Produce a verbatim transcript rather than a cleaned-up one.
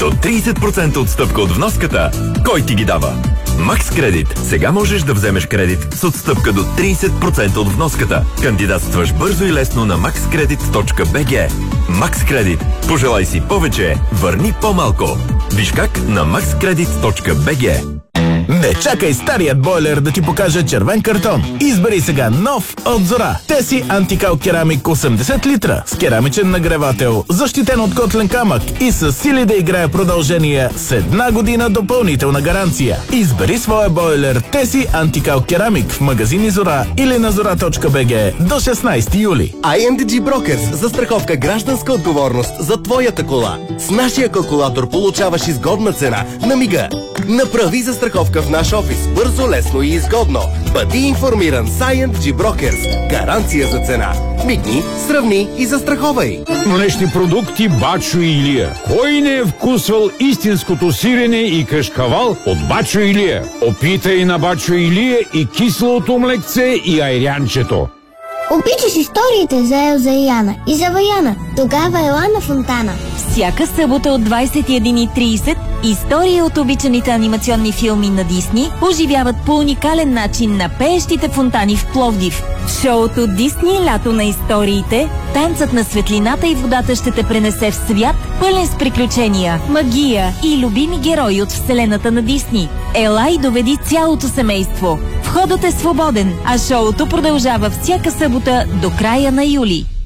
До трийсет процента отстъпка от вноската. Кой ти ги дава? Макс Кредит. Сега можеш да вземеш кредит с отстъпка до трийсет процента от вноската. Кандидатстваш бързо и лесно на макс кредит точка би джи. Макс Кредит. Пожелай си повече, върни по-малко. Виж как на макс кредит точка би джи. Не чакай старият бойлер да ти покаже червен картон. Избери сега нов от Зора. Теси антикал керамик осемдесет литра с керамичен нагревател, защитен от котлен камък и с сили да играе продължение с една година допълнителна гаранция. Избери своя бойлер Теси антикал керамик в магазини Зора или на зора точка би джи до шестнайсети юли. ай енд джи Brokers. Застраховка гражданска отговорност за твоята кола. С нашия калкулатор получаваш изгодна цена на мига. Направи застраховка в наш офис. Бързо, лесно и изгодно. Бъди информиран с ай енд джи Brokers. Гаранция за цена. Мигни, сравни и застраховай. Млечни продукти Бачо Илия. Кой не е вкусвал истинското сирене и кашкавал от Бачо Илия? Опитай на Бачо Илия и киселото млекце и айрянчето. Обичаш историите за Елза и Яна и за Ваяна. Тогава ела на Фонтана. Всяка събота от двайсет и една и трийсет истории от обичаните анимационни филми на Дисни оживяват по уникален начин на пеещите фонтани в Пловдив. В шоуто Дисни лято на историите, танцът на светлината и водата ще те пренесе в свят, пълен с приключения, магия и любими герои от вселената на Дисни. Ела и доведи цялото семейство. Входът е свободен, а шоуто продължава всяка събота до края на юли.